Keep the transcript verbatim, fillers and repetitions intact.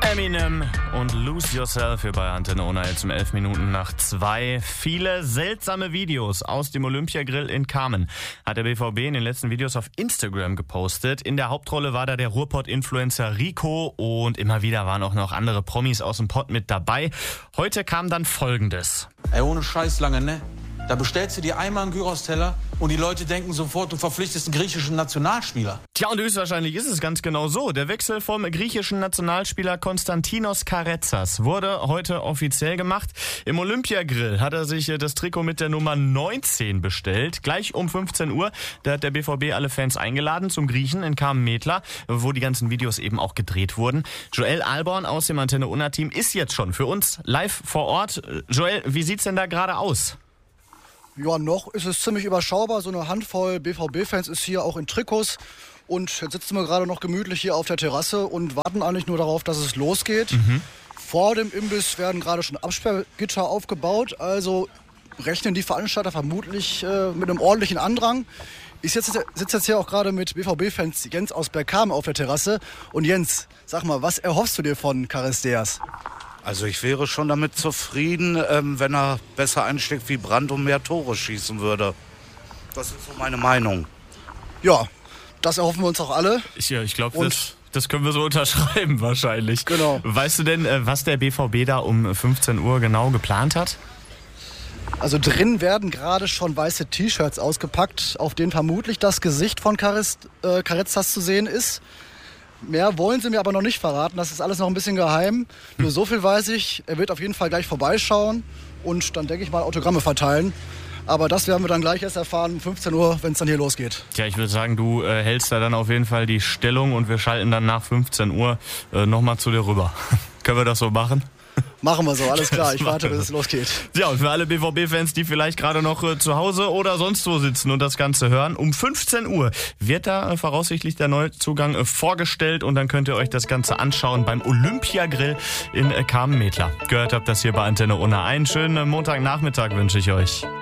Eminem und Lose Yourself hier bei Antenne Unna jetzt um elf Minuten nach zwei. Viele seltsame Videos aus dem Olympiagrill in Kamen hat der B V B in den letzten Videos auf Instagram gepostet. In der Hauptrolle war da der Ruhrpott-Influencer Rico und immer wieder waren auch noch andere Promis aus dem Pott mit dabei. Heute kam dann Folgendes. Ey, ohne Scheiß lange, ne? Da bestellst du dir einmal einen Gyros-Teller und die Leute denken sofort, du verpflichtest einen griechischen Nationalspieler. Tja, und höchstwahrscheinlich ist es ganz genau so. Der Wechsel vom griechischen Nationalspieler Konstantinos Karetsas wurde heute offiziell gemacht. Im Olympiagrill hat er sich das Trikot mit der Nummer neunzehn bestellt. Gleich um fünfzehn Uhr, da hat der B V B alle Fans eingeladen zum Griechen in Kamen-Metler, wo die ganzen Videos eben auch gedreht wurden. Joel Alborn aus dem Antenne Unna-Team ist jetzt schon für uns live vor Ort. Joel, wie sieht's denn da gerade aus? Ja, noch ist es ziemlich überschaubar. So eine Handvoll B V B-Fans ist hier auch in Trikots. Und jetzt sitzen wir gerade noch gemütlich hier auf der Terrasse und warten eigentlich nur darauf, dass es losgeht. Mhm. Vor dem Imbiss werden gerade schon Absperrgitter aufgebaut. Also rechnen die Veranstalter vermutlich äh, mit einem ordentlichen Andrang. Ich sitze sitz jetzt hier auch gerade mit B V B-Fans Jens aus Bergkamen auf der Terrasse. Und Jens, sag mal, was erhoffst du dir von Charisteas? Also ich wäre schon damit zufrieden, ähm, wenn er besser einschlägt wie Brandt und mehr Tore schießen würde. Das ist so meine Meinung. Ja, das erhoffen wir uns auch alle. Ich, ja, ich glaube, das, das können wir so unterschreiben wahrscheinlich. Genau. Weißt du denn, was der B V B da um fünfzehn Uhr genau geplant hat? Also drin werden gerade schon weiße T-Shirts ausgepackt, auf denen vermutlich das Gesicht von Karist, äh, Karetsas zu sehen ist. Mehr wollen sie mir aber noch nicht verraten, das ist alles noch ein bisschen geheim. Nur so viel weiß ich, er wird auf jeden Fall gleich vorbeischauen und dann denke ich mal Autogramme verteilen. Aber das werden wir dann gleich erst erfahren um fünfzehn Uhr, wenn es dann hier losgeht. Tja, ich würde sagen, du äh, hältst da dann auf jeden Fall die Stellung und wir schalten dann nach fünfzehn Uhr äh, nochmal zu dir rüber. Können wir das so machen? Machen wir so, alles klar. Ich warte, bis es losgeht. Ja, und für alle B V B-Fans, die vielleicht gerade noch äh, zu Hause oder sonst wo sitzen und das Ganze hören, um fünfzehn Uhr wird da äh, voraussichtlich der Neuzugang äh, vorgestellt und dann könnt ihr euch das Ganze anschauen beim Olympiagrill in äh, Kamen-Metler. Gehört habt das hier bei Antenne Unna. Einen schönen äh, Montagnachmittag wünsche ich euch.